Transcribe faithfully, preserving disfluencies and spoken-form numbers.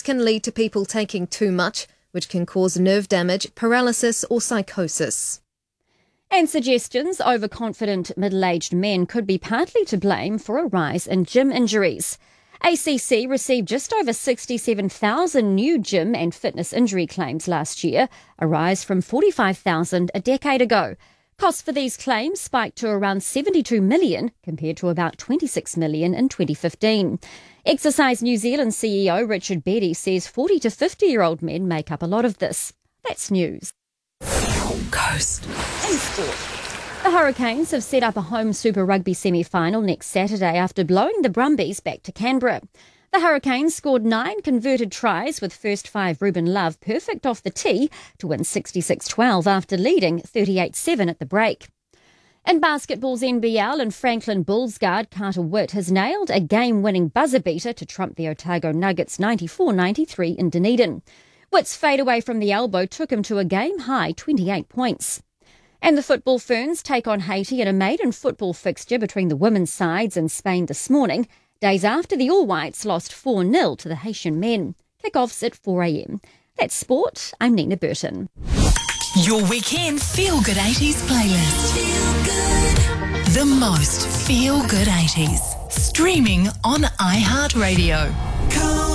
can lead to people taking too much, which can cause nerve damage, paralysis or psychosis. And suggestions overconfident middle-aged men could be partly to blame for a rise in gym injuries. A C C received just over sixty-seven thousand new gym and fitness injury claims last year, a rise from forty-five thousand a decade ago. Costs for these claims spiked to around seventy-two million dollars compared to about twenty-six million dollars in twenty fifteen. Exercise New Zealand C E O Richard Beddy says forty to fifty-year-old men make up a lot of this. That's news. Coast. In sport. The Hurricanes have set up a home Super Rugby semi-final next Saturday after blowing the Brumbies back to Canberra. The Hurricanes scored nine converted tries with first five Ruben Love perfect off the tee to win sixty-six twelve after leading thirty-eight seven at the break. In basketball's N B L, and Franklin Bulls guard Carter Witt has nailed a game-winning buzzer beater to trump the Otago Nuggets ninety-four ninety-three in Dunedin. Witt's fadeaway from the elbow took him to a game-high twenty-eight points. And the Football Ferns take on Haiti in a maiden football fixture between the women's sides in Spain this morning, days after the All Whites lost four nil to the Haitian men. Kick-offs at four a.m. That's sport. I'm Nina Burton. Your weekend Feel Good eighties playlist. Feel good. The most Feel Good eighties. Streaming on iHeartRadio.